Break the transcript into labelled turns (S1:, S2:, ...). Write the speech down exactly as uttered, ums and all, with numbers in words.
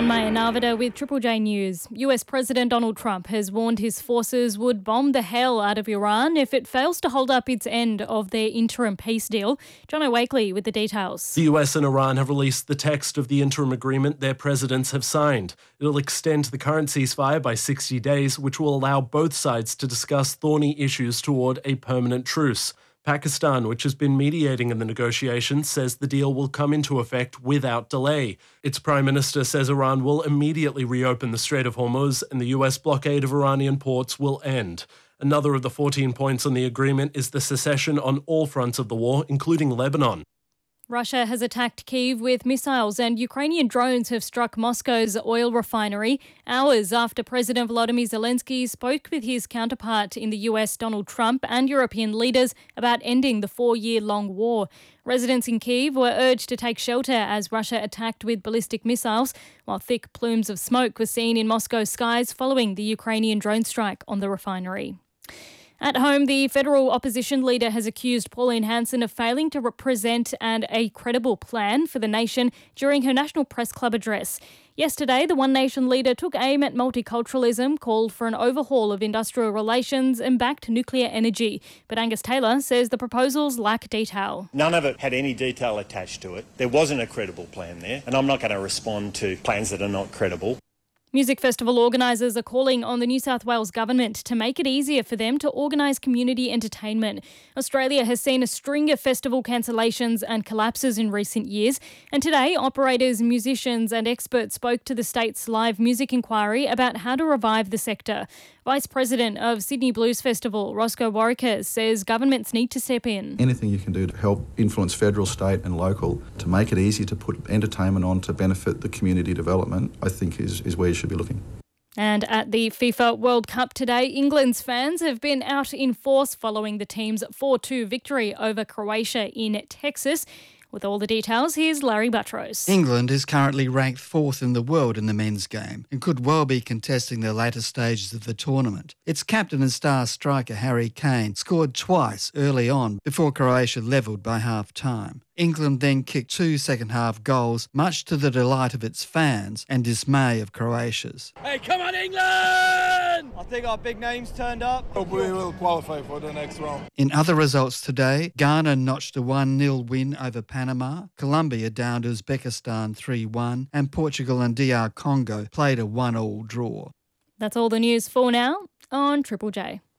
S1: Sunmay Navada with Triple J News. U S President Donald Trump has warned his forces would bomb the hell out of Iran if it fails to hold up its end of their interim peace deal. John O'Wakely with the details.
S2: The U S and Iran have released the text of the interim agreement their presidents have signed. It'll extend the current ceasefire by sixty days, which will allow both sides to discuss thorny issues toward a permanent truce. Pakistan, which has been mediating in the negotiations, says the deal will come into effect without delay. Its prime minister says Iran will immediately reopen the Strait of Hormuz and the U S blockade of Iranian ports will end. Another of the fourteen points on the agreement is the cessation on all fronts of the war, including Lebanon.
S1: Russia has attacked Kyiv with missiles and Ukrainian drones have struck Moscow's oil refinery hours after President Volodymyr Zelensky spoke with his counterpart in the U S, Donald Trump, and European leaders about ending the four-year-long war. Residents in Kyiv were urged to take shelter as Russia attacked with ballistic missiles, while thick plumes of smoke were seen in Moscow's skies following the Ukrainian drone strike on the refinery. At home, the federal opposition leader has accused Pauline Hanson of failing to represent and a credible plan for the nation during her National Press Club address. Yesterday, the One Nation leader took aim at multiculturalism, called for an overhaul of industrial relations and backed nuclear energy. But Angus Taylor says the proposals lack detail.
S3: None of it had any detail attached to it. There wasn't a credible plan there, and I'm not going to respond to plans that are not credible.
S1: Music festival organisers are calling on the New South Wales government to make it easier for them to organise community entertainment. Australia has seen a string of festival cancellations and collapses in recent years, and today operators, musicians and experts spoke to the state's live music inquiry about how to revive the sector. Vice President of Sydney Blues Festival, Roscoe Warwicker, says governments need to step in.
S4: Anything you can do to help influence federal, state and local to make it easy to put entertainment on to benefit the community development, I think is, is where you should be looking.
S1: And at the FIFA World Cup today, England's fans have been out in force following the team's four two victory over Croatia in Texas. With all the details, here's Larry Buttrose.
S5: England is currently ranked fourth in the world in the men's game and could well be contesting the later stages of the tournament. Its captain and star striker Harry Kane scored twice early on before Croatia levelled by half-time. England then kicked two second-half goals, much to the delight of its fans and dismay of Croatia's.
S6: Hey, come on, England!
S7: I think our big names turned up.
S8: Hope we will qualify for the next round.
S5: In other results today, Ghana notched a one nil win over Panama, Colombia downed Uzbekistan three one, and Portugal and D R Congo played a one all draw.
S1: That's all the news for now on Triple J.